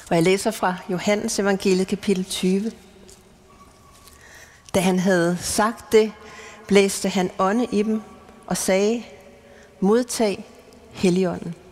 Og jeg læser fra Johannes evangeliet kapitel 20. Da han havde sagt det, blæste han ånde i dem og sagde, modtag Helligånden.